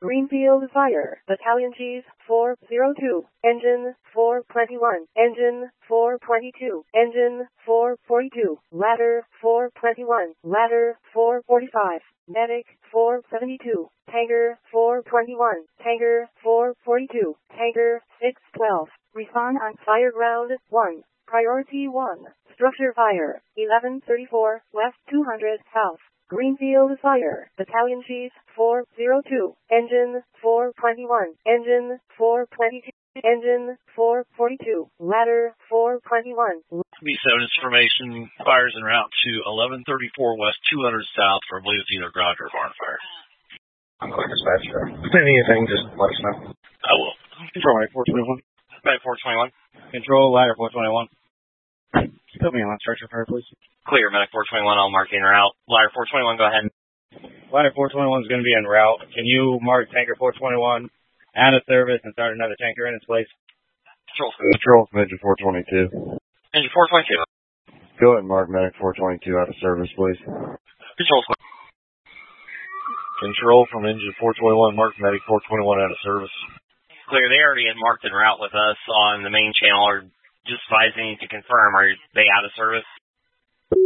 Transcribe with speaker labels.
Speaker 1: Greenfield Fire, Battalion Chief 402, Engine 421, Engine 422, Engine 442, Ladder 421, Ladder 445, Medic 472, Tanker 421, Tanker 442, Tanker 612. Respond on Fire Ground 1. Priority 1. Structure Fire, 1134, West 200 South. Greenfield Fire, Battalion Chief 402, Engine 421, Engine 422, Engine 442, Ladder 421.
Speaker 2: B7 information, fires en route to 1134 West 200 South for, I believe it's either garage or barn fire.
Speaker 3: I'm going to dispatch there. Anything, just let us know.
Speaker 2: I will.
Speaker 3: Control Medic 421.
Speaker 2: Medic 421.
Speaker 3: Control Ladder 421. Put me on structure fire, please.
Speaker 2: Clear, Medic 421, I'll mark in route. Ladder 421, go ahead.
Speaker 3: Ladder 421 is going to be en route. Can you mark Tanker 421 out of service and start another tanker in its place?
Speaker 4: Control from Engine 422.
Speaker 2: Engine 422.
Speaker 4: Go ahead and mark Medic 422 out of service, please.
Speaker 2: Control.
Speaker 4: Control from Engine 421, mark Medic 421 out of service.
Speaker 2: Clear, they already had marked en route with us on the main channel, or just advising to confirm, are they out of service?